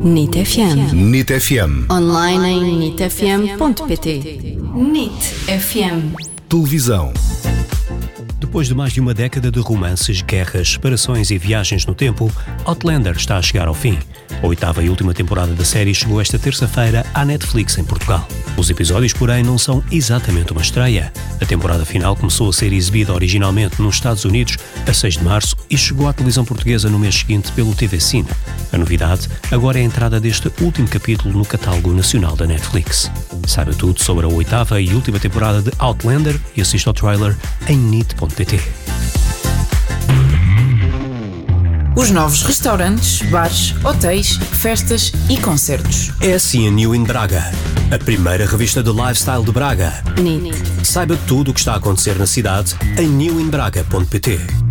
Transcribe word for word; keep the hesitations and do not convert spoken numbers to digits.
N I T F M. N I T F M. Online em nit f m ponto p t. N I T F M. Televisão. Depois de mais de uma década de romances, guerras, separações e viagens no tempo, Outlander está a chegar ao fim. A oitava e última temporada da série chegou esta terça-feira à Netflix em Portugal. Os episódios, porém, não são exatamente uma estreia. A temporada final começou a ser exibida originalmente nos Estados Unidos a seis de março e chegou à televisão portuguesa no mês seguinte pelo T V Cine. A novidade agora é a entrada deste último capítulo no catálogo nacional da Netflix. Saiba tudo sobre a oitava e última temporada de Outlander e assista ao trailer em nit ponto p t. Os novos restaurantes, bares, hotéis, festas e concertos. É assim a New in Braga, a primeira revista de lifestyle de Braga. N I T. Saiba tudo o que está a acontecer na cidade em new in braga ponto p t.